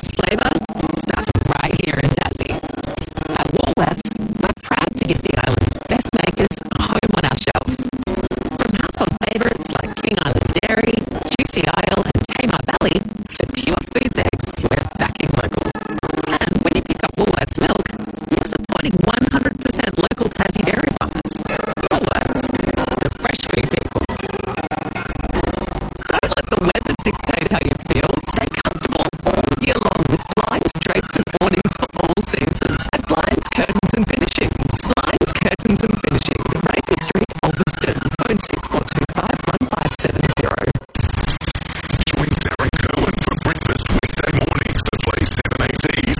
best flavour starts right here in Tassie. At Woolworths, we're proud to give the island's best makers a home on our shelves. From household favourites like King Island Dairy, Juicy Isle and Tamar Valley to Pure Foods eggs, we're backing local. And when you pick up Woolworths milk, you're supporting one